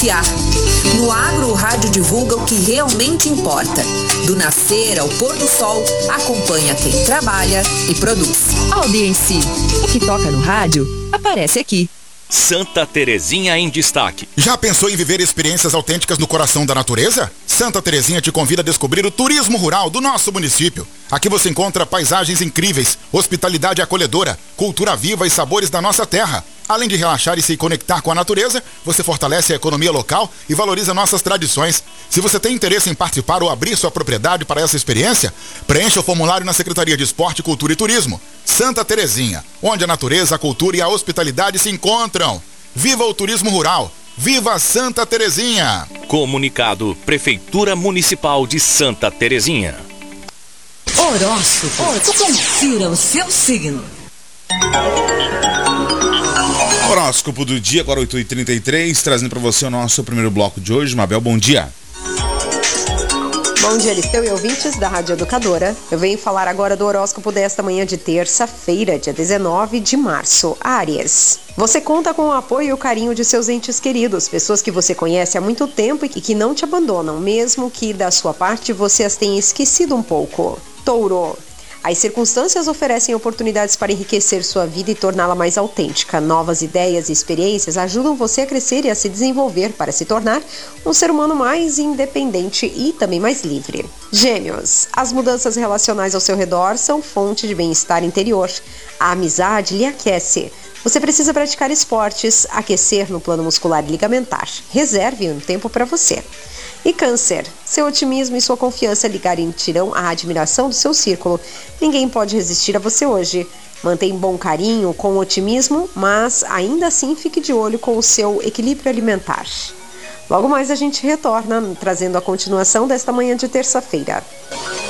confiar. No Agro, o rádio divulga o que realmente importa. Do nascer ao pôr do sol, acompanha quem trabalha e produz. Audiência, o que toca no rádio, aparece aqui. Santa Terezinha em destaque. Já pensou em viver experiências autênticas no coração da natureza? Santa Terezinha te convida a descobrir o turismo rural do nosso município. Aqui você encontra paisagens incríveis, hospitalidade acolhedora, cultura viva e sabores da nossa terra. Além de relaxar e se conectar com a natureza, você fortalece a economia local e valoriza nossas tradições. Se você tem interesse em participar ou abrir sua propriedade para essa experiência, preencha o formulário na Secretaria de Esporte, Cultura e Turismo. Santa Terezinha, onde a natureza, a cultura e a hospitalidade se encontram. Viva o turismo rural! Viva Santa Terezinha! Comunicado, Prefeitura Municipal de Santa Terezinha. Horóscopo. Confira o seu signo. Horóscopo do dia, agora 8h33, trazendo para você o nosso primeiro bloco de hoje. Mabel, bom dia. Bom dia, Aristeu e ouvintes da Rádio Educadora. Eu venho falar agora do horóscopo desta manhã de terça-feira, dia 19 de março. Áries. Você conta com o apoio e o carinho de seus entes queridos, pessoas que você conhece há muito tempo e que não te abandonam, mesmo que da sua parte você as tenha esquecido um pouco. Touro. As circunstâncias oferecem oportunidades para enriquecer sua vida e torná-la mais autêntica. Novas ideias e experiências ajudam você a crescer e a se desenvolver para se tornar um ser humano mais independente e também mais livre. Gêmeos. As mudanças relacionais ao seu redor são fonte de bem-estar interior. A amizade lhe aquece. Você precisa praticar esportes, aquecer no plano muscular e ligamentar. Reserve um tempo para você. E Câncer, seu otimismo e sua confiança lhe garantirão a admiração do seu círculo. Ninguém pode resistir a você hoje. Mantenha bom carinho com otimismo, mas ainda assim fique de olho com o seu equilíbrio alimentar. Logo mais a gente retorna, trazendo a continuação desta manhã de terça-feira.